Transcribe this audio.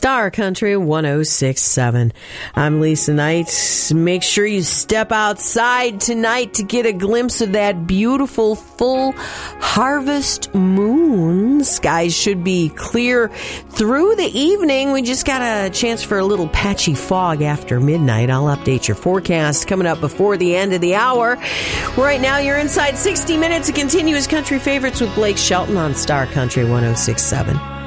Star Country 106.7. I'm Lisa Knight. Make sure you step outside tonight to get a glimpse of that beautiful full harvest moon. Skies should be clear through the evening. We just got a chance for a little patchy fog after midnight. I'll update your forecast coming up before the end of the hour. Right now, you're inside 60 minutes of continuous country favorites with Blake Shelton on Star Country 106.7.